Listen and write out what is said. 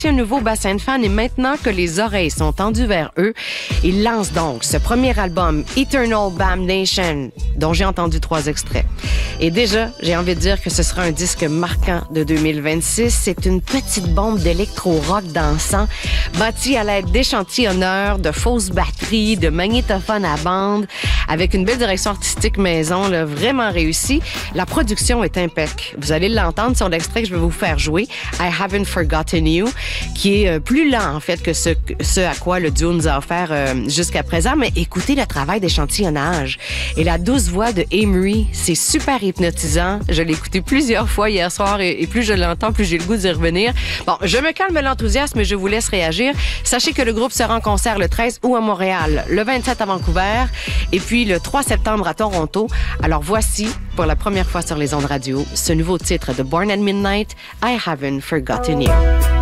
un nouveau bassin de fans et maintenant que les oreilles sont tendues vers eux, ils lancent donc ce premier album Eternal Damnation dont j'ai entendu 3 extraits. Et déjà, j'ai envie de dire que ce sera un disque marquant de 2026. C'est une petite bombe d'électro-rock dansant bâtie à l'aide d'échantillonneurs, de fausses batteries, de magnétophones à bande avec une belle direction artistique maison, là, vraiment réussie. La production est impeccable. Vous allez l'entendre sur l'extrait que je vais vous faire jouer, I Haven't Forgotten You, qui est plus lent, en fait, que ce à quoi le duo nous a offert jusqu'à présent. Mais écoutez le travail d'échantillonnage. Et la douce voix de Amory, c'est super hypnotisant. Je l'ai écouté plusieurs fois hier soir et plus je l'entends, plus j'ai le goût d'y revenir. Bon, je me calme l'enthousiasme et je vous laisse réagir. Sachez que le groupe sera en concert le 13 août à Montréal, le 27 à Vancouver et puis le 3 septembre à Toronto. Alors voici, pour la première fois sur les ondes radio, ce nouveau titre de Born at Midnight, I Haven't Forgotten You.